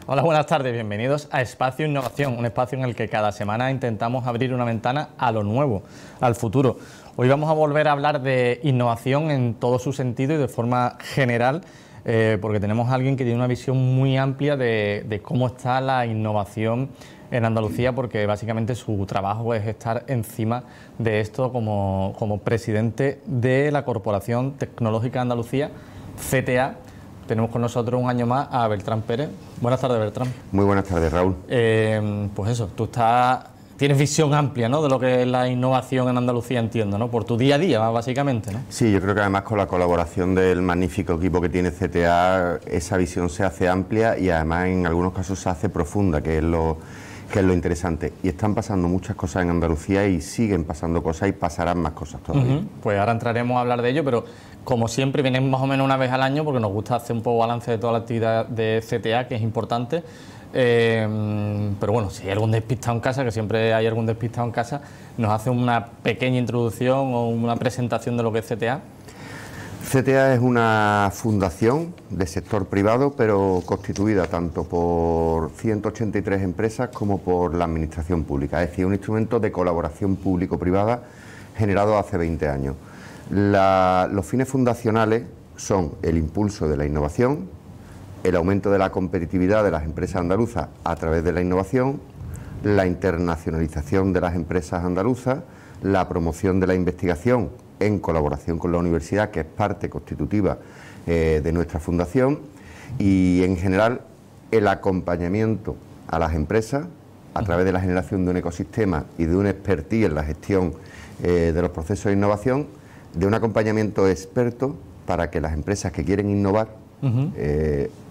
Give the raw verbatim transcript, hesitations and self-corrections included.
Hola, buenas tardes, bienvenidos a Espacio Innovación, un espacio en el que cada semana intentamos abrir una ventana a lo nuevo, al futuro. Hoy vamos a volver a hablar de innovación en todo su sentido y de forma general, eh, porque tenemos a alguien que tiene una visión muy amplia de, de cómo está la innovación en Andalucía, porque básicamente su trabajo es estar encima de esto como, como presidente de la Corporación Tecnológica de Andalucía, C T A. Tenemos con nosotros un año más a Bertrán Pérez. Buenas tardes, Bertrán. Muy buenas tardes, Raúl. Eh, pues eso, tú estás, tienes visión amplia, ¿no?, de lo que es la innovación en Andalucía, entiendo, ¿no?, por tu día a día, básicamente, ¿no? Sí, yo creo que además con la colaboración del magnífico equipo que tiene C T A, esa visión se hace amplia y además en algunos casos se hace profunda, que es lo, que es lo interesante. Y están pasando muchas cosas en Andalucía y siguen pasando cosas y pasarán más cosas todavía. Uh-huh. Pues ahora entraremos a hablar de ello, pero como siempre vienen más o menos una vez al año porque nos gusta hacer un poco balance de toda la actividad de C T A, que es importante. Eh, pero bueno, si hay algún despistado en casa, que siempre hay algún despistado en casa, nos hace una pequeña introducción o una presentación de lo que es C T A. C T A es una fundación de sector privado, pero constituida tanto por ciento ochenta y tres empresas como por la administración pública, es decir, un instrumento de colaboración público-privada generado hace veinte años. La, los fines fundacionales son el impulso de la innovación, el aumento de la competitividad de las empresas andaluzas a través de la innovación, la internacionalización de las empresas andaluzas, la promoción de la investigación en colaboración con la universidad, que es parte constitutiva eh, de nuestra fundación, y en general el acompañamiento a las empresas a través de la generación de un ecosistema y de un expertise en la gestión eh, de los procesos de innovación, de un acompañamiento experto para que las empresas que quieren innovar uh-huh. eh,